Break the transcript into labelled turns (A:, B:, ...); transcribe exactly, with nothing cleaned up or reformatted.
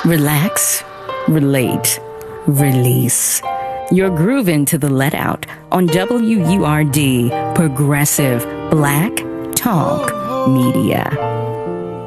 A: Relax, relate, release. You're grooving to the Let Out on W U R D, Progressive Black Talk Media.